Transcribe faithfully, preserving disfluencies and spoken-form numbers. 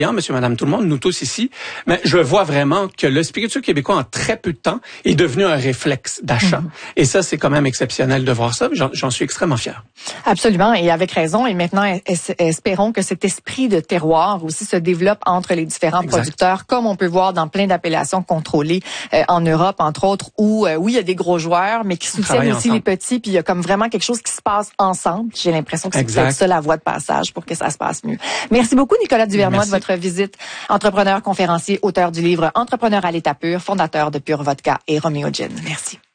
Monsieur, madame, tout le monde, nous tous ici, mais je vois vraiment que le spiritueux québécois, en très peu de temps, est devenu un réflexe d'achat. Mm-hmm. Et ça, c'est quand même exceptionnel de voir ça. J'en, j'en suis extrêmement fier. Absolument, et avec raison. Et maintenant, es- espérons que cet esprit de terroir aussi se développe entre les différents exact. producteurs, comme on peut voir dans plein d'appellations contrôlées euh, en Europe, entre autres, où, euh, oui, il y a des gros joueurs, mais qui soutiennent aussi ensemble. les petits, puis il y a comme vraiment quelque chose qui se passe ensemble. J'ai l'impression que c'est exact. peut-être ça la voie de passage pour que ça se passe mieux. Merci beaucoup, Nicolas Duvernois, de votre visite. Entrepreneur, conférencier, auteur du livre Entrepreneur à l'état pur, fondateur de Pure Vodka et Romeo Gin. Merci.